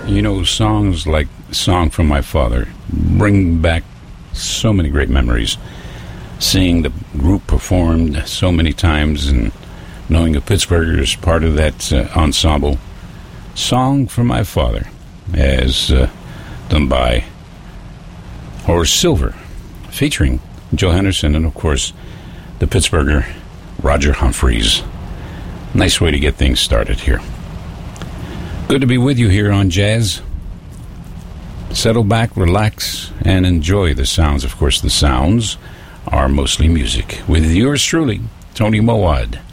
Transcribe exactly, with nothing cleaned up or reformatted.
You know, songs like Song from My Father bring back so many great memories. Seeing the group performed so many times and knowing the Pittsburghers part of that uh, ensemble. Song from My Father, as uh, done by Horace Silver, featuring Joe Henderson and, of course, the Pittsburgher Roger Humphreys. Nice way to get things started here. Good to be with you here on Jazz. Settle back, relax, and enjoy the sounds. Of course, the sounds are mostly music. With yours truly, Tony Mowad.